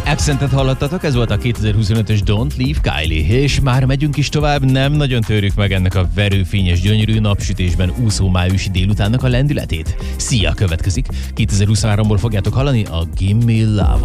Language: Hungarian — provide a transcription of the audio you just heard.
Accentet hallottatok, ez volt a 2025-ös Don't Leave Kylie, és már megyünk is tovább, nem nagyon törjük meg ennek a verőfényes, gyönyörű napsütésben úszó májusi délutánnak a lendületét. Szia, következik! 2023-ból fogjátok hallani a Gimme Love.